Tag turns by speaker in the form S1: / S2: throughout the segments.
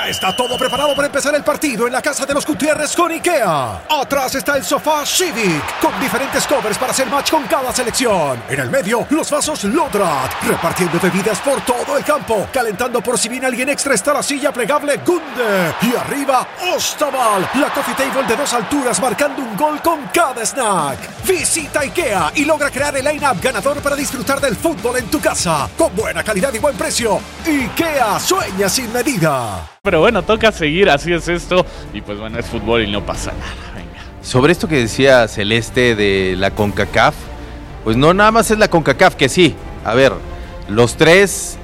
S1: Ya está todo preparado para empezar el partido en la casa de los Gutiérrez con IKEA. Atrás está el sofá Civic, con diferentes covers para hacer match con cada selección. En el medio, los vasos Lodrat, repartiendo bebidas por todo el campo. Calentando por si viene alguien extra está la silla plegable Gunde. Y arriba, Ostaval, la coffee table de 2 alturas marcando un gol con cada snack. Visita IKEA y logra crear el line-up ganador para disfrutar del fútbol en tu casa. Con buena calidad y buen precio. IKEA, sueña sin medida.
S2: Pero bueno, toca seguir, así es esto. Y pues bueno, es fútbol y no pasa nada. Venga.
S3: Sobre esto que decía Celeste de la CONCACAF, pues no nada más es la CONCACAF, que sí. A ver, los 3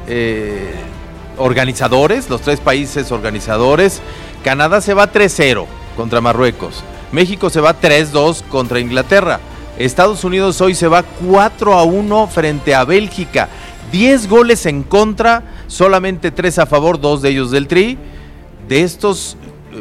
S3: organizadores, los 3 países organizadores. Canadá se va 3-0 contra Marruecos. México se va 3-2 contra Inglaterra. Estados Unidos hoy se va 4-1 frente a Bélgica. 10 goles en contra, solamente 3 a favor, 2 de ellos del Tri, de estos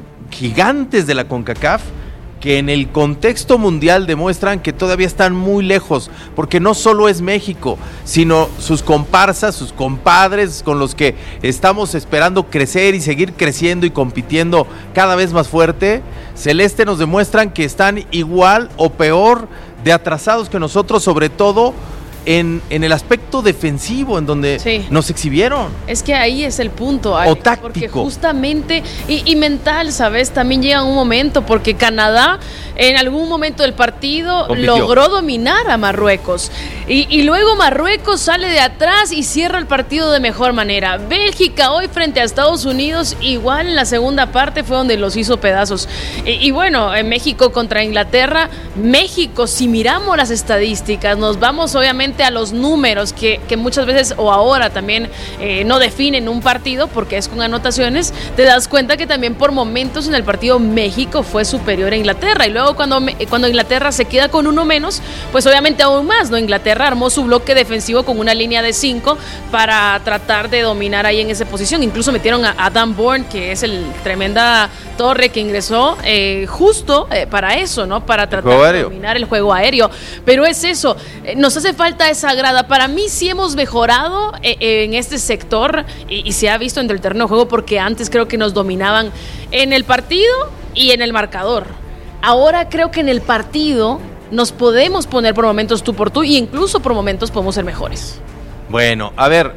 S3: gigantes de la CONCACAF, que en el contexto mundial demuestran que todavía están muy lejos, porque no solo es México, sino sus comparsas, sus compadres con los que estamos esperando crecer y seguir creciendo y compitiendo cada vez más fuerte. Celeste, nos demuestran que están igual o peor de atrasados que nosotros, sobre todo en el aspecto defensivo, en donde nos exhibieron.
S4: Es que ahí es el punto, Alex,
S3: o táctico.
S4: Porque justamente, y mental, ¿sabes? También llega un momento, porque Canadá en algún momento del partido logró dominar a Marruecos, y luego Marruecos sale de atrás y cierra el partido de mejor manera. Bélgica hoy frente a Estados Unidos, igual en la segunda parte fue donde los hizo pedazos. Y bueno, en México contra Inglaterra, México, si miramos las estadísticas, nos vamos obviamente a los números que muchas veces o ahora también no definen un partido porque es con anotaciones. Te das cuenta que también por momentos en el partido México fue superior a Inglaterra, y luego cuando Inglaterra se queda con uno menos, pues obviamente aún más, ¿no? Inglaterra armó su bloque defensivo con una línea de 5 para tratar de dominar ahí en esa posición. Incluso metieron a Dan Bourne, que es el tremenda torre que ingresó justo para eso, ¿no? Para tratar de dominar el juego aéreo. Pero es eso, nos hace falta esa grada. Para mí sí hemos mejorado en este sector y se ha visto en el terreno de juego, porque antes creo que nos dominaban en el partido y en el marcador. Ahora creo que en el partido nos podemos poner por momentos tú por tú, y incluso por momentos podemos ser mejores.
S3: Bueno, a ver,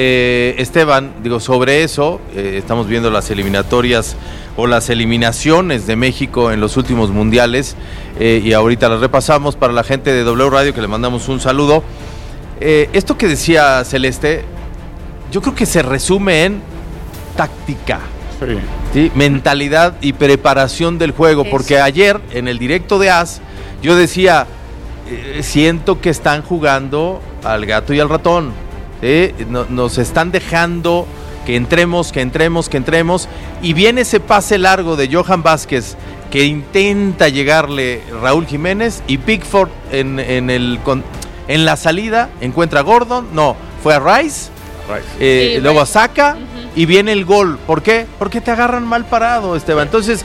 S3: Esteban, sobre eso, estamos viendo las eliminatorias o las eliminaciones de México en los últimos mundiales, y ahorita las repasamos para la gente de W Radio, que le mandamos un saludo. Esto que decía Celeste, yo creo que se resume en táctica, ¿sí? Mentalidad y preparación del juego, porque ayer en el directo de AS yo decía, siento que están jugando al gato y al ratón, nos están dejando que entremos, y viene ese pase largo de Johan Vázquez que intenta llegarle Raúl Jiménez, y Pickford en la salida encuentra a Gordon, fue a Rice. Luego a Saka, y viene el gol. ¿Por qué? Porque te agarran mal parado, Esteban. Entonces,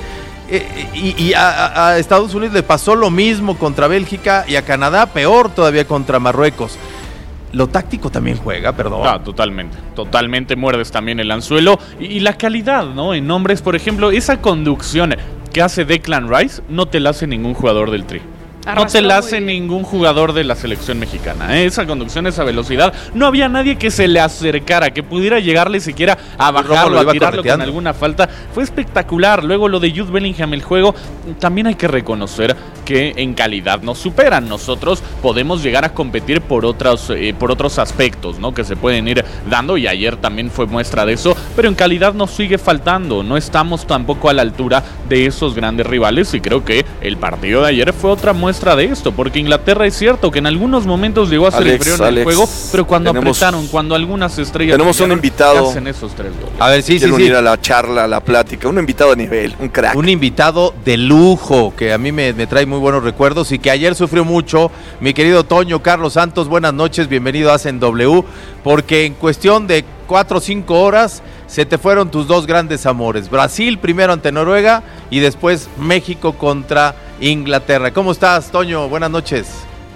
S3: a Estados Unidos le pasó lo mismo contra Bélgica, y a Canadá peor todavía contra Marruecos. Lo táctico también juega, perdón.
S2: Totalmente muerdes también el anzuelo. Y la calidad, ¿no? En nombres, por ejemplo, esa conducción que hace Declan Rice no te la hace ningún jugador del Tri. No te la hace ningún jugador de la selección mexicana, Esa conducción, esa velocidad. No había nadie que se le acercara, que pudiera llegarle siquiera a bajarlo, a tirarlo con alguna falta. Fue espectacular. Luego lo de Jude Bellingham, el juego, también hay que reconocer que en calidad nos superan. Nosotros podemos llegar a competir por otros aspectos, ¿no? Que se pueden ir dando, y ayer también fue muestra de eso, pero en calidad nos sigue faltando. No estamos tampoco a la altura de esos grandes rivales, y creo que el partido de ayer fue otra muestra de esto, porque Inglaterra es cierto que en algunos momentos llegó a ser inferior en el juego, pero cuando apretaron, cuando algunas estrellas
S5: tenemos un invitado,
S2: hacen esos 3 goles.
S3: A ver,
S5: quiero unir a la charla, a la plática, un invitado a nivel, un crack.
S3: Un invitado de lujo, que a mí me trae muy buenos recuerdos, y que ayer sufrió mucho, mi querido Toño Carlos Santos. Buenas noches, bienvenido a Hacen W, porque en cuestión de 4 o 5 horas se te fueron tus 2 grandes amores. Brasil primero ante Noruega, y después México contra Inglaterra. ¿Cómo estás, Toño? Buenas noches.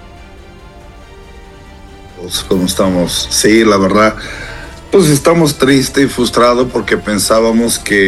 S6: ¿Cómo estamos? Sí, la verdad, pues estamos tristes y frustrados porque pensábamos que